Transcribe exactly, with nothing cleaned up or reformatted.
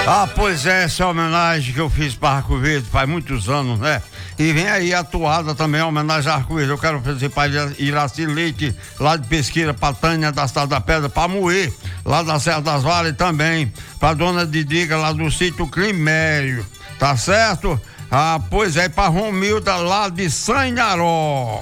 Ah, pois é, essa homenagem que eu fiz para Arco Verde faz muitos anos, né? E vem aí a toada também, a homenagem a Arco Verde. Eu quero fazer para Iraci Leite, lá de Pesqueira, para Tânia da Cidade da Pedra, para Moer, lá da Serra das Vales também, para Dona Didiga, lá do sítio Climério, tá certo? Ah, pois é, para Romilda, lá de Sanharó.